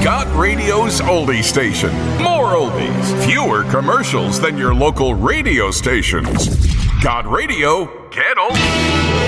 Got Radio's oldie station. More oldies, fewer commercials than your local radio stations. Got Radio, get oldie.